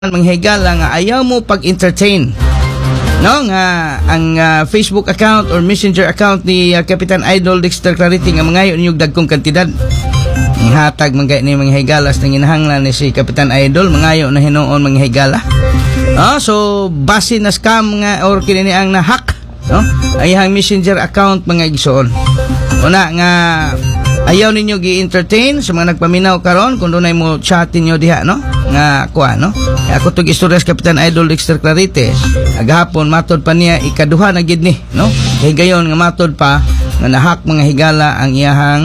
manghigala nga ayaw mo pag-entertain no nga ang Facebook account or Messenger account ni Kapitan Idol Dexter Clarity nga mangayo ninyog dagkong kantidad ang hatag manggay ni manghigalas nang inahanglan ni si Kapitan Idol mangayo na hinuon manghigala so base na scam nga or kinini ang na-hack no ayang Messenger account mga igsoon una nga ayaw ninyo gi-entertain sa mga nagpaminaw karon kung dunay mo chatin nyo diha no nga kuha no ako tug istorya sa Kapitan Idol Dexter Clarity agahapon matod pa niya ikaduha na gid ni no kay gayon nga matod pa nga nahack mga higala ang iyahang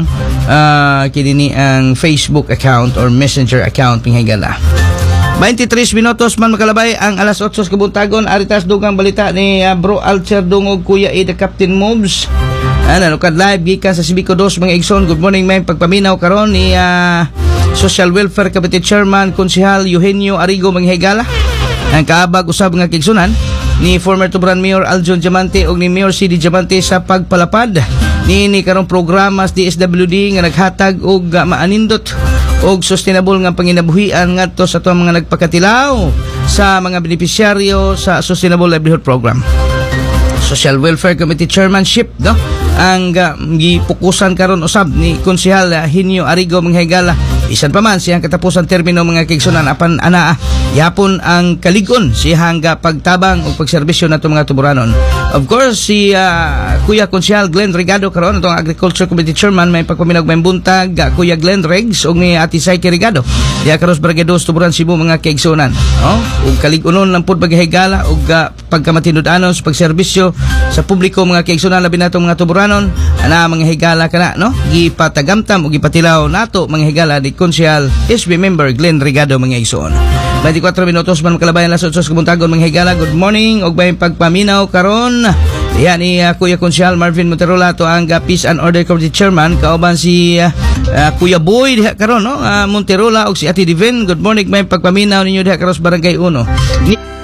kini ang Facebook account or Messenger account ng higala. 23 minutos man makalabay ang alas 8 sa kabuntagon aritas dugang balita ni Bro Alcher Dungog Kuya Ida Captain Moves nalukad live gikan sa Sibico 2 mga igsoon. Good morning may pagpaminaw karon ni Social Welfare Committee Chairman Konsehal Eugenio Arrigo Manghigala ang kaabag usab nga kigsunan ni former Tuburan Mayor Aljon Diamante ug ni Mayor CD Diamante sa pagpalapad ni karong programa sa DSWD nga naghatag og maanindot og sustainable nga panginabuhian ngadto sa ato mga nagpakatilaw sa mga benepisyaryo sa Sustainable Livelihood Program. Social Welfare Committee Chairmanship no ang gipukusan karon usab ni Konsehal Eugenio Arrigo Manghigala bisan pa man siyang katapusan termino mga kigsunan apan anaa yapon ang kaligon siyang pagtabang ug pagserbisyo nato mga Tuburanon. Of course si Kuya Konsehal Glenn Rigado karon atong Agriculture Committee Chairman may pagpaminaw may buntag Kuya Glenn Regs ug ni Ati Saiki Rigado diha karos Barangay 2 Tuburan Cebu mga kigsunan ug kaligunon lang pud paghigala ug pagkamatinud-anon sa pagserbisyo sa publiko mga kigsunan labi nato mga Tuburanon ana mga higala kana no gipatagamtam ug gipatilaw nato mga higala ni Konsehal SB member Glenn Rigado mga igsoon. 24 minutos man makalabayan las 8 sa kabuntagon mga higala. Good morning og may pagpaminaw karon diha ni Kuya Konsehal Marvin Monterola to ang Peace and Order Committee Chairman kauban si Kuya Boy diha karon no Monterola og si Ate Divine. Good morning may pagpaminaw ninyo diha karon sa Barangay 1.